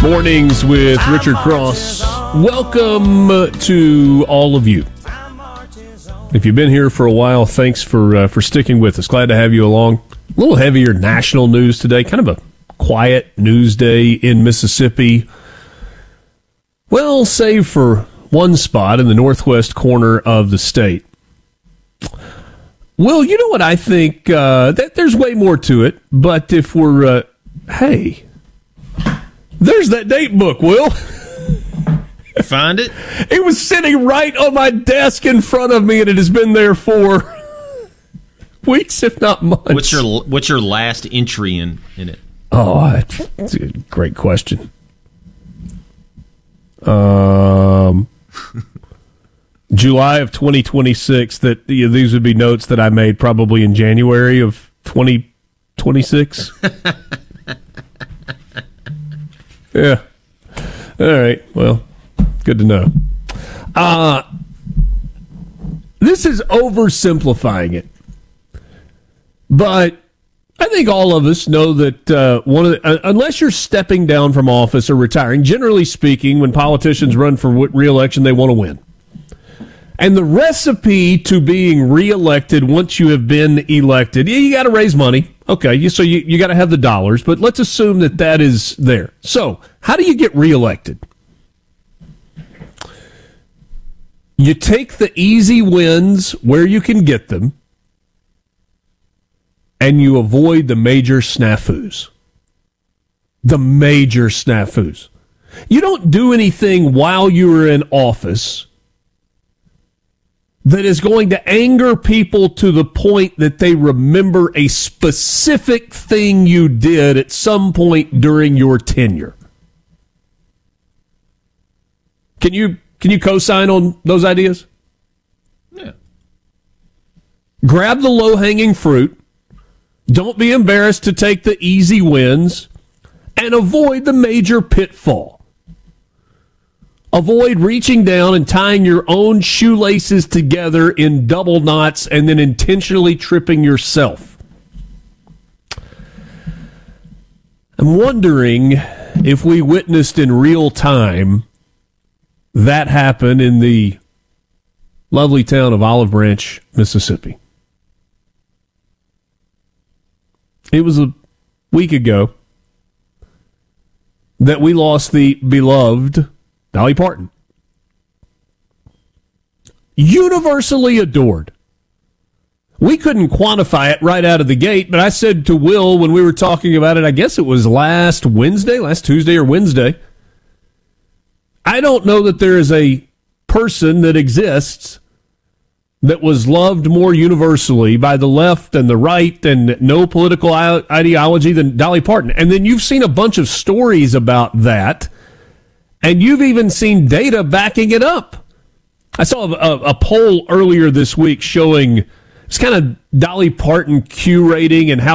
Mornings with Richard Cross. Welcome to all of you. If you've been here for a while, thanks for sticking with us. Glad to have you along. A little heavier national news today. Kind of a quiet news day in Mississippi. Well, save for one spot in the northwest corner of the state. Well, you know what I think? That there's way more to it. But if we're... hey... There's that date book, Will. You find it? It was sitting right on my desk in front of me, and it has been there for weeks, if not months. What's your last entry in it? Oh, that's a great question. July of 2026. That these would be notes that I made probably in January of 2026. Yeah. All right. Well, good to know. This is oversimplifying it, but I think all of us know that unless you're stepping down from office or retiring, generally speaking, when politicians run for re-election, they want to win. And the recipe to being reelected once you have been elected, you got to raise money. Okay, so you got to have the dollars, but let's assume that is there. So, how do you get reelected? You take the easy wins where you can get them, and you avoid the major snafus. The major snafus. You don't do anything while you are in office that is going to anger people to the point that they remember a specific thing you did at some point during your tenure. Can you co-sign on those ideas? Yeah. Grab the low-hanging fruit. Don't be embarrassed to take the easy wins, and avoid the major pitfall. Avoid reaching down and tying your own shoelaces together in double knots and then intentionally tripping yourself. I'm wondering if we witnessed in real time that happen in the lovely town of Olive Branch, Mississippi. It was a week ago that we lost the beloved Dolly Parton. Universally adored. We couldn't quantify it right out of the gate, but I said to Will when we were talking about it, I guess it was last Tuesday or Wednesday, I don't know that there is a person that exists that was loved more universally by the left and the right and no political ideology than Dolly Parton. And then you've seen a bunch of stories about that, and you've even seen data backing it up. I saw a poll earlier this week showing it's kind of Dolly Parton Q rating and how